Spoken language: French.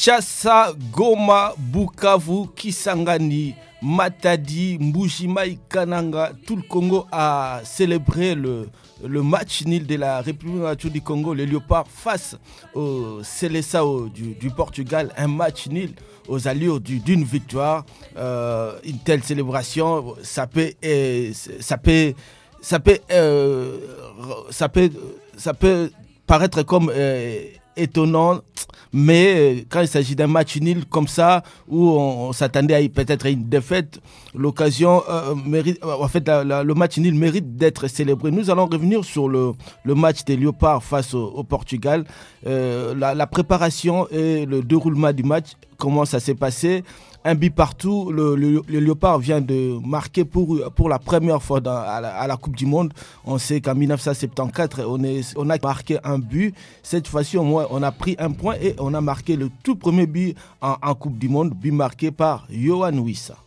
Kinshasa, Goma, Bukavu, Kisangani, Matadi, Mbujimaï, Kananga, tout le Congo a célébré le match nul de la République du Congo, les Léopards face au Seleção du Portugal, un match nul aux allures d'une victoire. Une telle célébration, ça peut paraître comme étonnant, mais quand il s'agit d'un match nul comme ça, où on s'attendait à peut-être à une défaite, l'occasion mérite, en fait, le match nul mérite d'être célébré. Nous allons revenir sur le match des Léopards face au Portugal, la préparation et le déroulement du match, comment ça s'est passé. Un but partout, le Léopard vient de marquer pour la première fois à la Coupe du Monde. On sait qu'en 1974, on a marqué un but. Cette fois-ci, au moins, on a pris un point et on a marqué le tout premier but en Coupe du Monde, but marqué par Yohan Wissa.